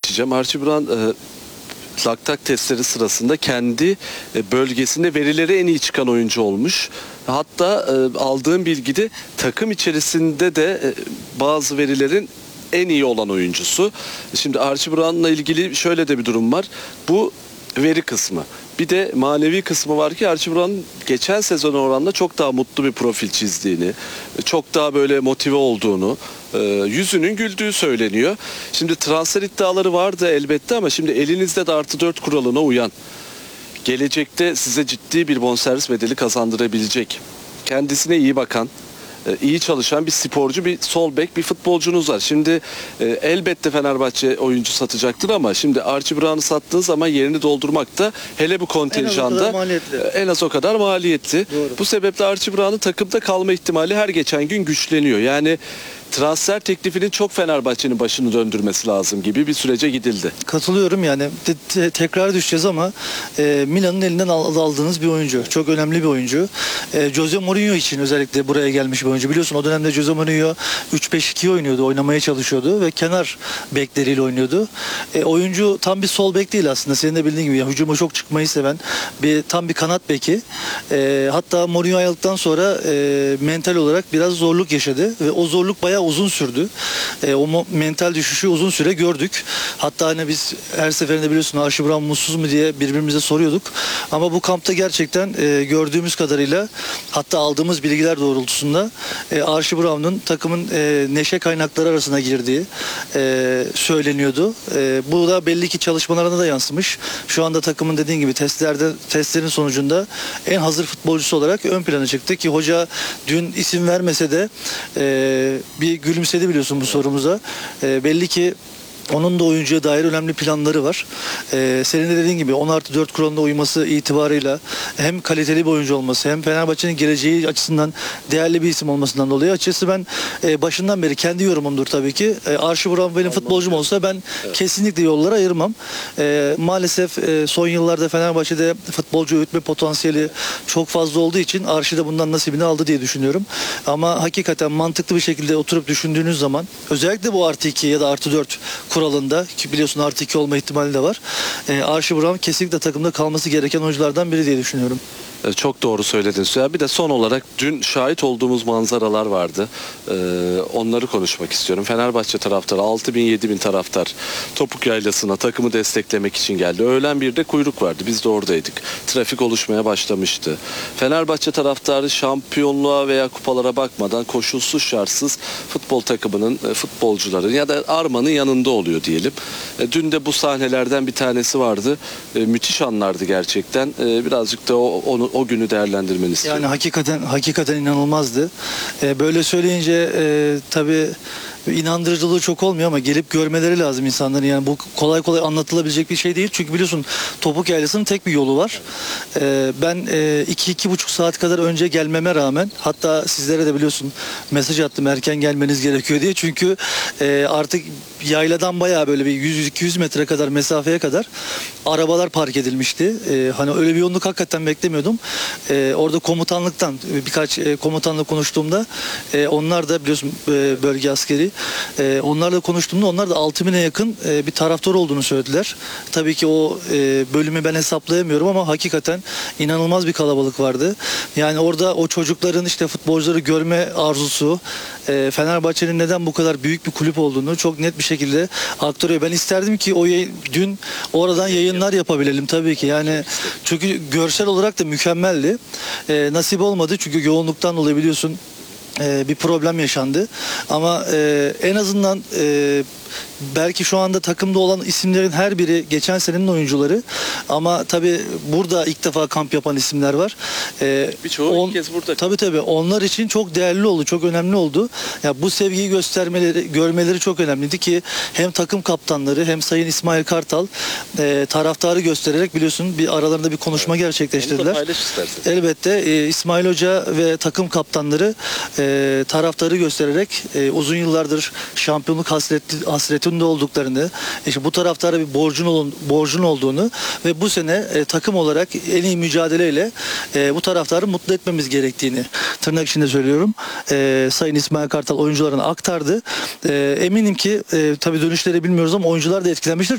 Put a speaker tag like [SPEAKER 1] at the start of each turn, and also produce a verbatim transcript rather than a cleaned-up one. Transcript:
[SPEAKER 1] geçeceğim. Archie Brown e, laktak testleri sırasında kendi e, bölgesinde verileri en iyi çıkan oyuncu olmuş. Hatta e, aldığım bilgide takım içerisinde de e, bazı verilerin en iyi olan oyuncusu. Şimdi Archie Brown'la ilgili şöyle de bir durum var. Bu veri kısmı. Bir de manevi kısmı var ki Archie Brown geçen sezon oranla çok daha mutlu bir profil çizdiğini, çok daha böyle motive olduğunu, yüzünün güldüğü söyleniyor. Şimdi transfer iddiaları vardı elbette ama şimdi elinizde de artı dört kuralına uyan, gelecekte size ciddi bir bonservis bedeli kazandırabilecek, kendisine iyi bakan, iyi çalışan bir sporcu, bir sol bek, bir futbolcunuz var. Şimdi e, elbette Fenerbahçe oyuncu satacaktır ama şimdi Archie Brown'u sattığı zaman yerini doldurmak da hele bu kontenjanda en az o kadar, en az o kadar maliyetli. Doğru. Bu sebeple Archie Brown'un takımda kalma ihtimali her geçen gün güçleniyor. Yani transfer teklifinin çok Fenerbahçe'nin başını döndürmesi lazım gibi bir sürece gidildi.
[SPEAKER 2] Katılıyorum yani te- te- tekrar düşeceğiz ama e, Milan'ın elinden al- aldığınız bir oyuncu. Çok önemli bir oyuncu. E, Jose Mourinho için özellikle buraya gelmiş bir oyuncu. Biliyorsun o dönemde Jose Mourinho üç beş iki oynuyordu, oynamaya çalışıyordu ve kenar bekleriyle oynuyordu. E, oyuncu tam bir sol bek değil aslında. Senin de bildiğin gibi yani, hücuma çok çıkmayı seven bir tam bir kanat beki. E, hatta Mourinho ayrıldıktan sonra e, mental olarak biraz zorluk yaşadı ve o zorluk bayağı uzun sürdü. E, o mental düşüşü uzun süre gördük. Hatta hani biz her seferinde biliyorsun Archie Brown mutsuz mu diye birbirimize soruyorduk. Ama bu kampta gerçekten e, gördüğümüz kadarıyla hatta aldığımız bilgiler doğrultusunda e, Archie Brown'un takımın e, neşe kaynakları arasına girdiği e, söyleniyordu. E, bu da belli ki çalışmalarına da yansımış. Şu anda takımın dediğin gibi testlerde testlerin sonucunda en hazır futbolcusu olarak ön plana çıktı ki hoca dün isim vermese de e, bir gülümsedi biliyorsun bu sorumuza. E, belli ki onun da oyuncuya dair önemli planları var. Ee, senin de dediğin gibi on artı dört kuralına uyması itibarıyla hem kaliteli bir oyuncu olması hem Fenerbahçe'nin geleceği açısından değerli bir isim olmasından dolayı açıkçası ben e, başından beri kendi yorumumdur tabii ki. E, Archie Brown benim futbolcum olsa ben evet. kesinlikle yollara ayırmam. E, maalesef e, son yıllarda Fenerbahçe'de futbolcu öğütme potansiyeli çok fazla olduğu için Archie de bundan nasibini aldı diye düşünüyorum. Ama hakikaten mantıklı bir şekilde oturup düşündüğünüz zaman özellikle bu artı iki ya da artı dört kuralında ki biliyorsun artı iki olma ihtimali de var. E, Archie Brown kesinlikle takımda kalması gereken oyunculardan biri diye düşünüyorum.
[SPEAKER 1] Çok doğru söyledin Süha. Bir de son olarak dün şahit olduğumuz manzaralar vardı. Ee, onları konuşmak istiyorum. Fenerbahçe taraftarı altı bin yedi bin taraftar Topuk Yaylası'na takımı desteklemek için geldi. Öğlen birde kuyruk vardı. Biz de oradaydık. Trafik oluşmaya başlamıştı. Fenerbahçe taraftarı şampiyonluğa veya kupalara bakmadan koşulsuz şartsız futbol takımının, futbolcuların ya da Arma'nın yanında oluyor diyelim. E, dün de bu sahnelerden bir tanesi vardı. E, müthiş anlardı gerçekten. E, birazcık da o, onu o günü değerlendirmeni istiyorum.
[SPEAKER 2] Yani hakikaten hakikaten inanılmazdı. Ee, böyle söyleyince e, tabii inandırıcılığı çok olmuyor ama gelip görmeleri lazım insanların. Yani bu kolay kolay anlatılabilecek bir şey değil. Çünkü biliyorsun Topuk Yaylası'nın tek bir yolu var. Ee, ben e, iki iki buçuk saat kadar önce gelmeme rağmen hatta sizlere de biliyorsun mesaj attım erken gelmeniz gerekiyor diye. Çünkü e, artık yayladan bayağı böyle bir yüz iki yüz metre kadar mesafeye kadar arabalar park edilmişti. E, hani öyle bir yoğunluk hakikaten beklemiyordum. E, orada komutanlıktan birkaç e, komutanla konuştuğumda e, onlar da biliyorsun e, bölge askeri e, onlarla konuştuğumda onlar da altı bine yakın e, bir taraftar olduğunu söylediler. Tabii ki o e, bölümü ben hesaplayamıyorum ama hakikaten inanılmaz bir kalabalık vardı. Yani orada o çocukların işte futbolcuları görme arzusu e, Fenerbahçe'nin neden bu kadar büyük bir kulüp olduğunu çok net bir şekilde aktarıyor. Ben isterdim ki o yayın, dün oradan yayınlar yapabilelim tabii ki. Yani çünkü görsel olarak da mükemmeldi. E, nasip olmadı çünkü yoğunluktan dolayı biliyorsun e, bir problem yaşandı. Ama e, en azından e, belki şu anda takımda olan isimlerin her biri geçen senenin oyuncuları ama tabii burada ilk defa kamp yapan isimler var. Ee,
[SPEAKER 1] Birçoğu on, ilk kez burada.
[SPEAKER 2] Tabii tabii onlar için çok değerli oldu, çok önemli oldu. Ya bu sevgiyi göstermeleri, görmeleri çok önemliydi ki hem takım kaptanları hem Sayın İsmail Kartal e, taraftarı göstererek biliyorsun bir aralarında bir konuşma evet. gerçekleştirdiler. Elbette e, İsmail Hoca ve takım kaptanları e, taraftarı göstererek e, uzun yıllardır şampiyonluk hasreti hasretinde olduklarını, işte bu taraftara bir borcun olun, borcun olduğunu ve bu sene e, takım olarak en iyi mücadeleyle e, bu taraftarı mutlu etmemiz gerektiğini tırnak içinde söylüyorum. E, Sayın İsmail Kartal oyuncularına aktardı. E, eminim ki e, tabii dönüşleri bilmiyoruz ama oyuncular da etkilenmiştir.